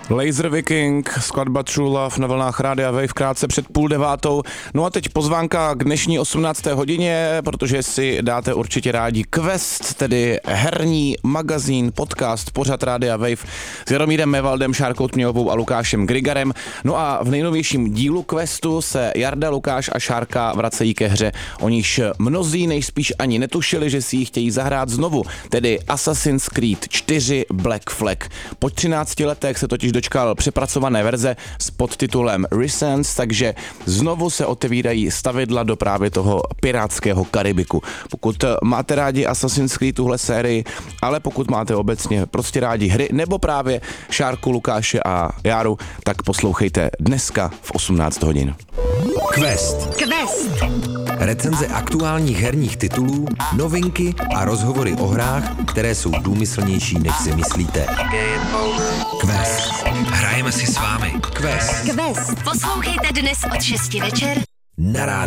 Laser Viking, skladba True Love na vlnách Rádia Wave krátce před 8:30. No a teď pozvánka k dnešní 18. hodině, protože si dáte určitě rádi Quest, tedy herní magazín, podcast, pořad Rádia Wave s Jaromírem Mevaldem, Šárkou Tměhovou a Lukášem Grigarem. No a v nejnovějším dílu Questu se Jarda, Lukáš a Šárka vracejí ke hře, o níž mnozí nejspíš ani netušili, že si ji chtějí zahrát znovu, tedy Assassin's Creed 4 Black Flag. Po 13 letech se totiž dočkal přepracované verze s podtitulem Resistance, takže znovu se otevírají stavidla do právě toho pirátského Karibiku. Pokud máte rádi Assassin's Creed tuhle sérii, ale pokud máte obecně prostě rádi hry, nebo právě Šárku, Lukáše a Járu, tak poslouchejte dneska v 18 hodin. Quest. Recenze aktuálních herních titulů, novinky a rozhovory o hrách, které jsou důmyslnější, než si myslíte. Quest. Hrajeme si s vámi. Quest. Poslouchejte dnes od 6 večer Na rádiu.